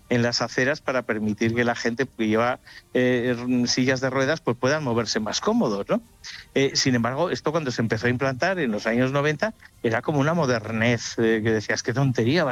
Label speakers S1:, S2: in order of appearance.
S1: en las aceras para permitir que la gente que lleva sillas de ruedas pues puedan moverse más cómodos, ¿no? Sin embargo, esto cuando se empezó a implantar en los años 90 era como una modernez, que decías, qué tontería,